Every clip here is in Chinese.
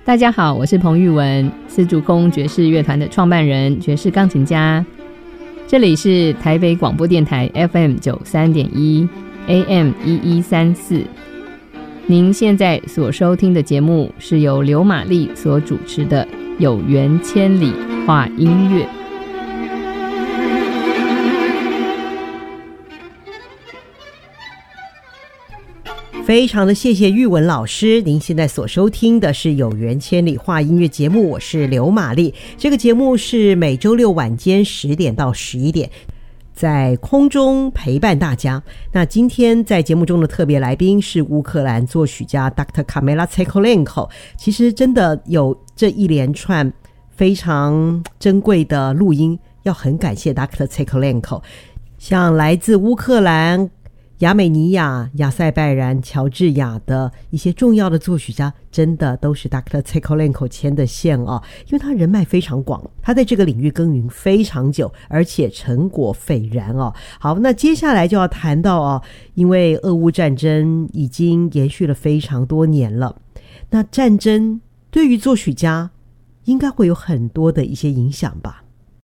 大家好，我是彭玉文，丝竹空爵士乐团的创办人，爵士钢琴家。这里是台北广播电台 FM93.1 AM1134。您现在所收听的节目是由刘玛丽所主持的《有缘千里话音乐》。 非常的谢谢玉文老师，您现在所收听的是有缘千里话音乐节目，我是刘玛丽。这个节目是每周六晚间10点到11点在空中陪伴大家。那今天在节目中的特别来宾是乌克兰作曲家 Dr. Kamila Tsykolenko。 其实真的有这一连串非常珍贵的录音，要很感谢 Dr. Tsykolenko。 像来自乌克兰、亚美尼亚、亚塞拜然、乔治亚的一些重要的作曲家，真的都是 Dr. Tsykolenko 牵的线哦，因为他人脉非常广，他在这个领域耕耘非常久，而且成果斐然哦。好，那接下来就要谈到哦，因为俄乌战争已经延续了非常多年了，那战争对于作曲家应该会有很多的一些影响吧。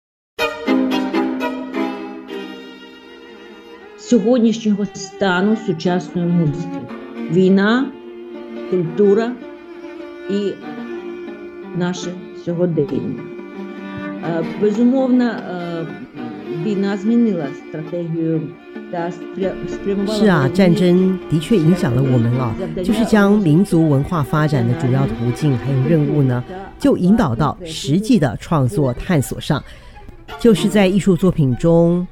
Сьогоднішнього стану сучасної музики. Війна, культура і наше сьогодення. Безумовно, війна змінила стратегію та спрямувала... 是啊，战争的确影响了我们啊，就是将民族文化发展的主要途径还有任务呢，就引导到实际的创作探索上，就是在艺术作品中